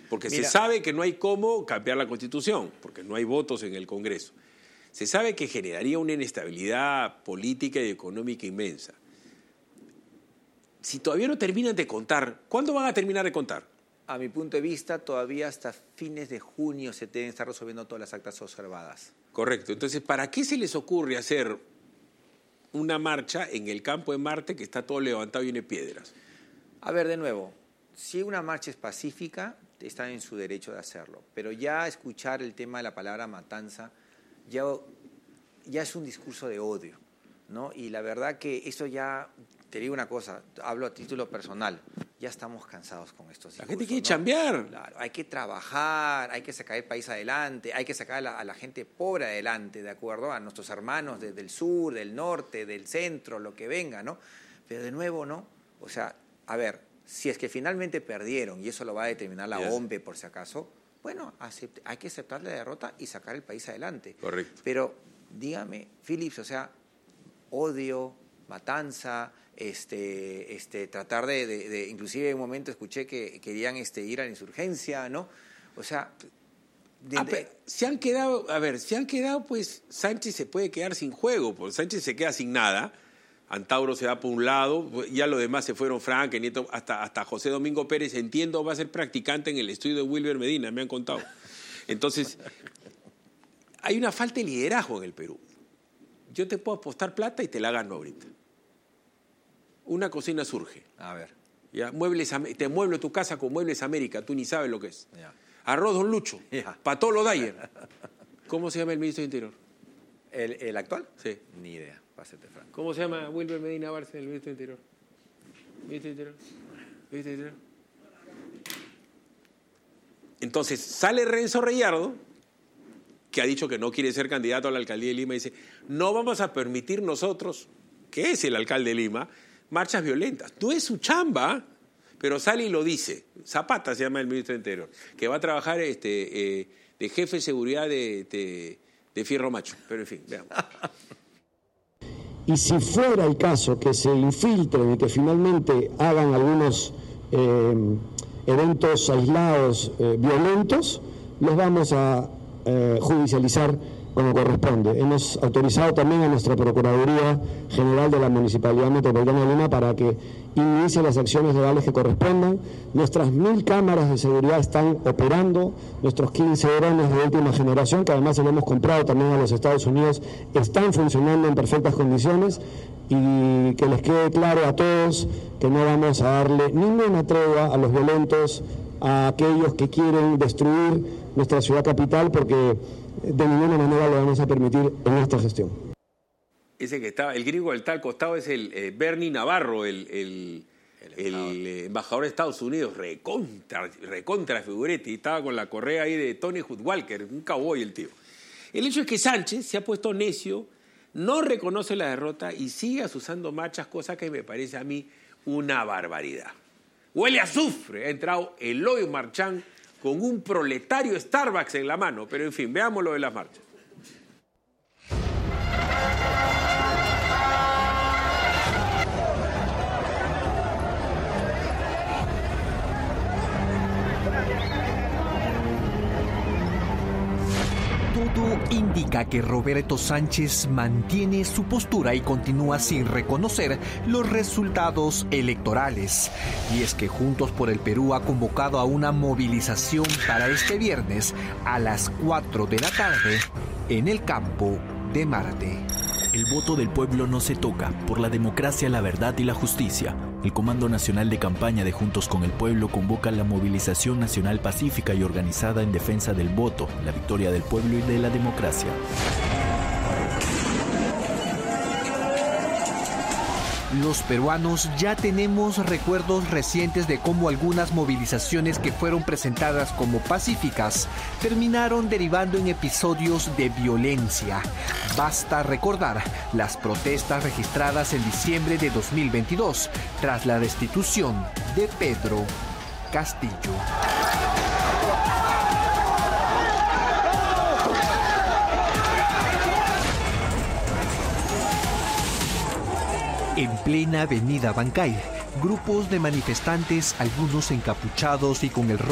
Porque se sabe que no hay cómo cambiar la Constitución, porque no hay votos en el Congreso. Se sabe que generaría una inestabilidad política y económica inmensa. Si todavía no terminan de contar, ¿cuándo van a terminar de contar? A mi punto de vista, todavía hasta fines de junio se deben estar resolviendo todas las actas observadas. Correcto. Entonces, ¿para qué se les ocurre hacer una marcha en el campo de Marte que está todo levantado y lleno de piedras? A ver, de nuevo, si una marcha es pacífica, están en su derecho de hacerlo. Pero ya escuchar el tema de la palabra matanza ya es un discurso de odio, ¿no? Y la verdad que eso ya, te digo una cosa, hablo a título personal, ya estamos cansados con estos discursos. La gente quiere chambear. Claro, hay que trabajar, hay que sacar el país adelante, hay que sacar a la gente pobre adelante, ¿de acuerdo? A nuestros hermanos del sur, del norte, del centro, lo que venga, ¿no? Pero de nuevo, ¿no? O sea, a ver, si es que finalmente perdieron, y eso lo va a determinar la OMPE por si acaso, bueno, hay que aceptar la derrota y sacar el país adelante. Correcto. Pero dígame, Phillips, o sea, odio, matanza, tratar de inclusive en un momento escuché que querían ir a la insurgencia, ¿no? O sea, se han quedado, pues Sánchez se puede quedar sin juego, porque Sánchez se queda sin nada. Antauro se va por un lado, ya los demás se fueron, Frank, Nieto, hasta José Domingo Pérez, entiendo, va a ser practicante en el estudio de Wilber Medina, me han contado. Entonces, hay una falta de liderazgo en el Perú. Yo te puedo apostar plata y te la gano ahorita. Una cocina surge. A ver. ¿Ya? Te mueble tu casa con Muebles América, tú ni sabes lo que es. Ya. Arroz Don Lucho, Ya. Patolo Dyer. ¿Cómo se llama el ministro de Interior? ¿El actual? Sí. Ni idea, pásate, Franco. ¿Cómo se llama Wilber Medina Barça, el ministro de Interior? ¿Ministro de Interior? ¿Ministro de Interior? Entonces, sale Renzo Reyardo, que ha dicho que no quiere ser candidato a la alcaldía de Lima, y dice, no vamos a permitir nosotros, que es el alcalde de Lima, marchas violentas. No es su chamba, pero sale y lo dice. Zapata se llama el ministro de Interior, que va a trabajar de jefe de seguridad de Fierro Macho. Pero en fin, veamos. Y si fuera el caso que se infiltren y que finalmente hagan algunos eventos aislados violentos, los vamos a judicializar como corresponde. Hemos autorizado también a nuestra Procuraduría General de la Municipalidad Metropolitana de Lima para que inicie las acciones legales que correspondan. Nuestras 1000 cámaras de seguridad están operando, nuestros 15 drones de última generación, que además se lo hemos comprado también a los Estados Unidos, están funcionando en perfectas condiciones, y que les quede claro a todos que no vamos a darle ninguna tregua a los violentos, a aquellos que quieren destruir nuestra ciudad capital, porque de ninguna manera lo vamos a permitir en esta gestión. Ese que estaba, el gringo del tal costado es el Bernie Navarro, el embajador de Estados Unidos, recontra figurete, y estaba con la correa ahí de Tony Hood Walker, un cowboy el tío. El hecho es que Sánchez se ha puesto necio, no reconoce la derrota y sigue asusando marchas, cosa que me parece a mí una barbaridad. Huele a azufre, ha entrado Eloy Marchán con un proletario Starbucks en la mano. Pero en fin, veamos lo de las marchas. Todo indica que Roberto Sánchez mantiene su postura y continúa sin reconocer los resultados electorales. Y es que Juntos por el Perú ha convocado a una movilización para este viernes a las 4 de la tarde en el campo de Marte. El voto del pueblo no se toca. Por la democracia, la verdad y la justicia. El Comando Nacional de Campaña de Juntos con el Pueblo convoca la movilización nacional pacífica y organizada en defensa del voto, la victoria del pueblo y de la democracia. Los peruanos ya tenemos recuerdos recientes de cómo algunas movilizaciones que fueron presentadas como pacíficas terminaron derivando en episodios de violencia. Basta recordar las protestas registradas en diciembre de 2022 tras la destitución de Pedro Castillo. En plena avenida Bancay, grupos de manifestantes, algunos encapuchados y con el